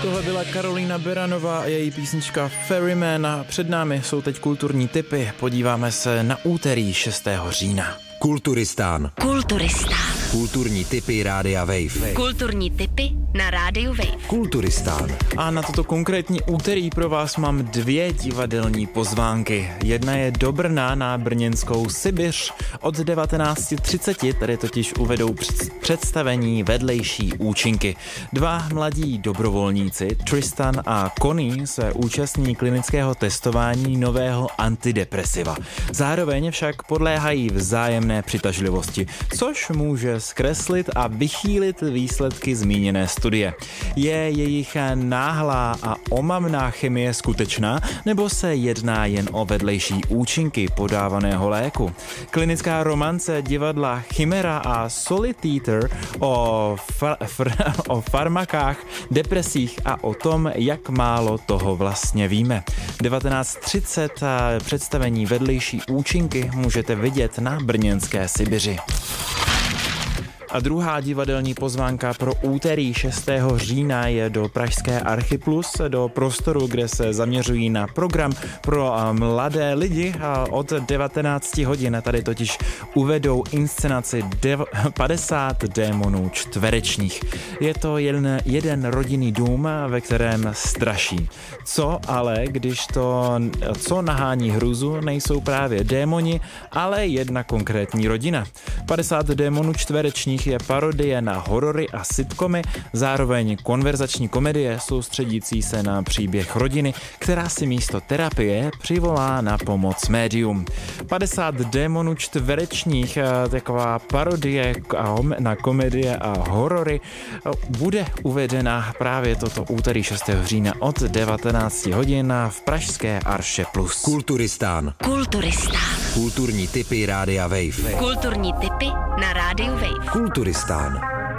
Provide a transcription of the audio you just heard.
Tohle byla Karolína Beranová a její písnička Ferryman a před námi jsou teď kulturní tipy. Podíváme se na úterý 6. října. Kulturistán. Kulturní tipy Rádia Wave. Kulturní tipy na Rádiu Wave. Kulturistán. A na toto konkrétní úterý pro vás mám 2 divadelní pozvánky. Jedna je do Brna na brněnskou Sibiř. Od 19:30 tady totiž uvedou představení Vedlejší účinky. 2 mladí dobrovolníci, Tristan a Connie, se účastní klinického testování nového antidepresiva. Zároveň však podléhají vzájemné přitažlivosti, což může zkreslit a vychýlit výsledky zmíněné studie. Je jejich náhlá a omamná chemie skutečná, nebo se jedná jen o vedlejší účinky podávaného léku? Klinická romance divadla Chimera a Solitaire o farmakách, depresích a o tom, jak málo toho vlastně víme. 19:30 představení Vedlejší účinky můžete vidět na brněnské Sibiři. A druhá divadelní pozvánka pro úterý 6. října je do pražské Archiplus, do prostoru, kde se zaměřují na program pro mladé lidi. A od 19 hodin tady totiž uvedou inscenaci 50 démonů čtverečních. Je to jeden rodinný dům, ve kterém straší. Co nahání hruzu, nejsou právě démoni, ale jedna konkrétní rodina. 50 démonů čtverečních je parodie na horory a sitcomy, zároveň konverzační komedie soustředící se na příběh rodiny, která si místo terapie přivolá na pomoc médium. 50 démonů čtverečních, taková parodie na komedie a horory, bude uvedena právě toto úterý 6. října od 19 hodin v pražské Arše Plus. Kulturistán. Kulturní tipy Rádia Wave. Kulturní tipy na Rádiu Wave. Kulturistán.